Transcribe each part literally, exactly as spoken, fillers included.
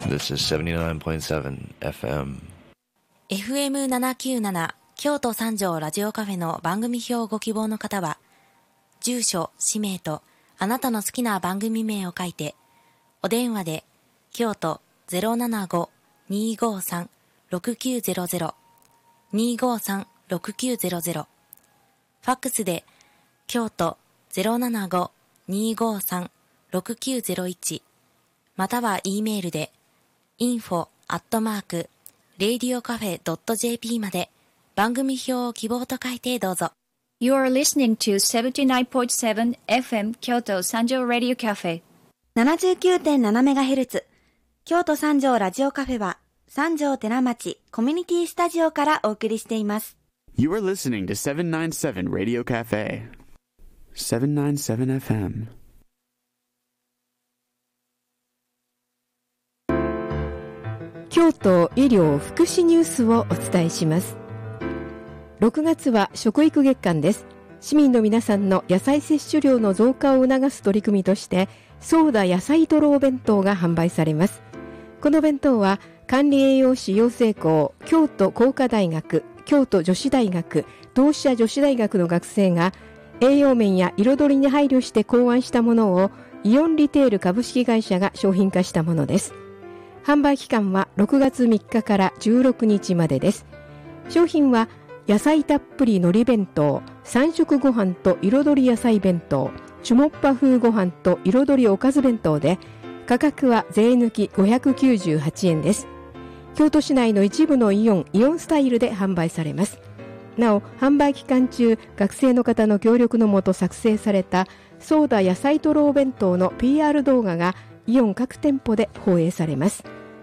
This is seventy-nine point seven エフエム。 エフエムななきゅうなな 京都三条ラジオカフェの番組表をご希望の方は、住所、氏名とあなたの好きな番組名を書いて、お電話で京都 ゼロななご にーごーさん ろくきゅうゼロゼロ にーごーさん ろくきゅうゼロゼロ、ファックスで京都 ゼロななご にーごーさん ろくきゅうゼロいち、または E メールでインフォ アットマーク レイディオカフェ ドット ジェーピー まで番組表を希望と書いてどうぞ。 You are listening to セブンティナインポイントセブン エフエム 京都三条ラディオカフェななじゅうきゅうてんななメガヘルツ 京都三条ラジオカフェは三条寺町コミュニティスタジオからお送りしています。 You are listening to セブンナインセブン Radio Cafe セブンナインセブンエフエム。 京都医療福祉ニュースをお伝えします。ろくがつは食育月間です。市民の皆さんの野菜摂取量の増加を促す取り組みとしてソーダ野菜トロー弁当が販売されます。この弁当は管理栄養士養成校、京都工科大学、京都女子大学、同志社女子大学の学生が栄養面や彩りに配慮して考案したものをイオンリテール株式会社が商品化したものです。販売期間はろくがつみっかからじゅうろくにちまでです。商品は野菜たっぷり海苔弁当、三色ご飯と彩り野菜弁当、チュモッパ風ご飯と彩りおかず弁当で、価格は税抜きごひゃくきゅうじゅうはちえんです。京都市内の一部のイオン、イオンスタイルで販売されます。なお、販売期間中、学生の方の協力のもと作成されたソーダ野菜トロー弁当の ピーアール 動画がイオン各店舗で放映されます。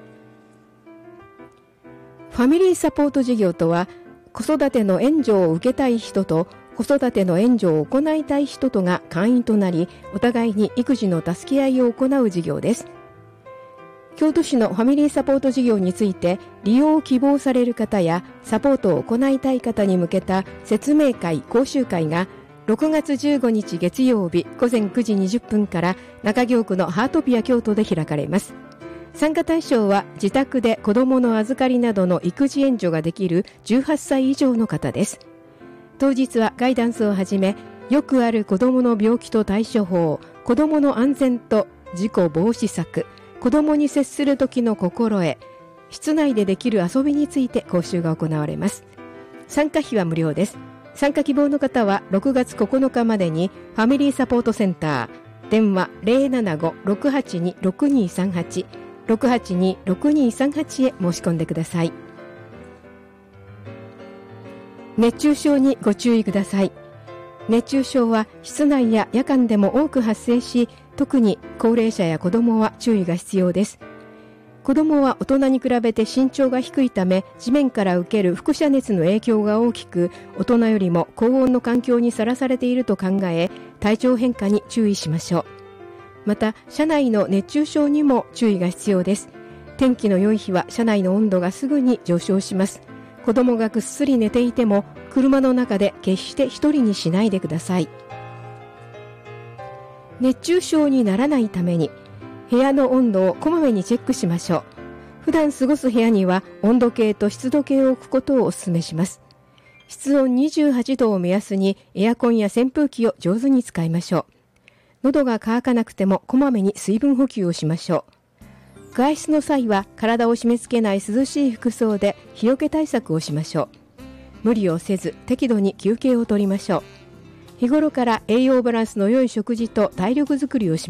ファミリーサポート事業とは、子育ての援助を受けたい人と子育ての援助を行いたい人とが会員となり、お互いに育児の助け合いを行う事業です。京都市のファミリーサポート事業について利用を希望される方やサポートを行いたい方に向けた説明会・講習会がろくがつじゅうごにち月曜日ごぜんくじにじゅっぷんから中京区のハートピア京都で開かれます。参加対象は自宅で子どもの預かりなどの育児援助ができるじゅうはっさい以上の方です。当日はガイダンスをはじめ、よくある子どもの病気と対処法、子どもの安全と事故防止策、子どもに接する時の心得、室内でできる遊びについて講習が行われます。参加費は無料です。参加希望の方はろくがつここのかまでにファミリーサポートセンター、電話 ゼロななご ろくはちに ろくにさんはち ろくはちに ろくにさんはちへ申し込んでください。熱中症にご注意ください。熱中症は室内や夜間でも多く発生し、特に高齢者や子どもは注意が必要です。子どもは大人に比べて身長が低いため、地面から受ける輻射熱の影響が大きく、大人よりも高温の環境にさらされていると考え、体調変化に注意しましょう。また、車内の熱中症にも注意が必要です。天気の良い日は車内の温度がすぐに上昇します。子供がぐっすり寝ていても、車の中で決して一人にしないでください。熱中症にならないために、部屋の温度をこまめにチェックしましょう。普段過ごす部屋には温度計と湿度計を置くことをお勧めします。室温にじゅうはちどを目安にエアコンや扇風機を上手に使いましょう。喉が渇かなくてもこまめに水分補給をしましょう。外出の際は体を締め付けない涼しい服装で日よけ対策をしましょう。無理をせず適度に休憩をとりましょう。日頃から栄養バランスの良い食事と体力づくりをしましょう。